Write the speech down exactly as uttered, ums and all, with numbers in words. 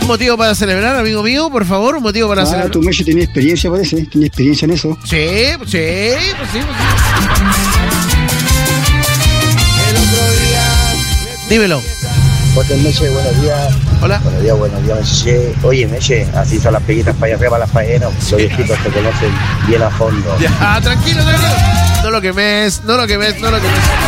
motivo para celebrar, amigo mío? Por favor, un motivo para ah, celebrar. Tu Meche tenía experiencia, parece. Tenía experiencia en eso. Sí, sí, pues sí, pues sí. El otro día... Dímelo. Hola Meche, buenos días. Hola. Buenos días, buenos días, Meche. Oye, Meche, así son las peguitas para allá arriba, las faenas. Los viejitos te conocen bien a fondo. Ya, tranquilo, tranquilo. No lo quemes, no lo quemes, no lo quemes.